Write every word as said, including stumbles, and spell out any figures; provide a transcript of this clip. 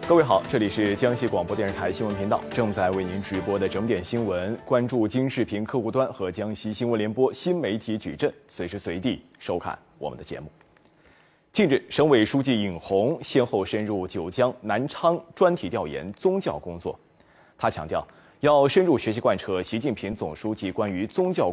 各位好，这里是江西广播电视台新闻频道，正在为您直播的整点新闻。关注京视频客户端和江西新闻联播新媒体矩阵，随时随地收看我们的节目。近日，省委书记尹红先后深入九江、南昌专题调研宗教工作。他强调，要深入学习贯彻习近平总书记关于宗教